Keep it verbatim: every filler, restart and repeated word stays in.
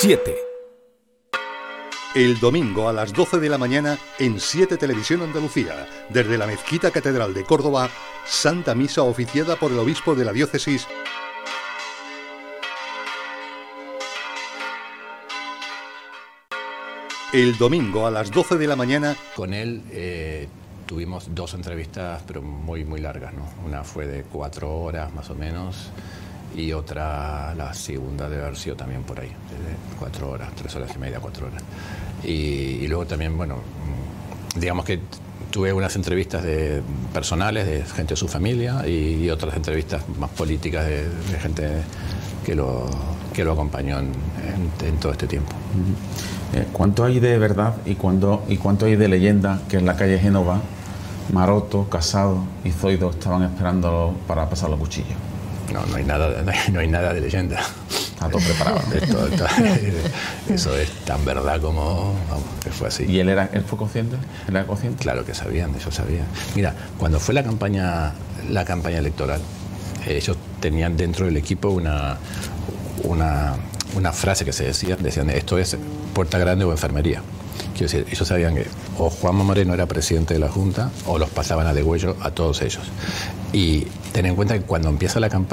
siete. El domingo a las doce de la mañana en siete Televisión Andalucía, desde la Mezquita Catedral de Córdoba, Santa Misa oficiada por el obispo de la diócesis. El domingo a las doce de la mañana. Con él eh, tuvimos dos entrevistas, pero muy, muy largas, ¿no? Una fue de cuatro horas más o menos, y otra, la segunda debe haber sido también por ahí, de cuatro horas, tres horas y media, cuatro horas. Y, y luego también, bueno, digamos que tuve unas entrevistas de personales, de gente de su familia, y, y otras entrevistas más políticas de, de gente que lo, que lo acompañó en, en, en todo este tiempo. Uh-huh. eh, ¿Cuánto hay de verdad y, cuánto, y cuánto hay de leyenda que en la calle Génova, Maroto, Casado y Zoido estaban esperando para pasar los cuchillos? No, no hay nada, no hay, no hay nada de leyenda. Está todo preparado. Esto, esto, eso es tan verdad como, vamos, que fue así. ¿Y él era, él fue consciente? ¿Él era consciente? Claro que sabían, ellos sabían. Mira, cuando fue la campaña, la campaña electoral, ellos tenían dentro del equipo una, una, una frase que se decía, decían, esto es puerta grande o enfermería. Quiero decir, ellos sabían que o Juanma Moreno era presidente de la Junta o los pasaban a degüello a todos ellos. Y ten en cuenta que cuando empieza la campaña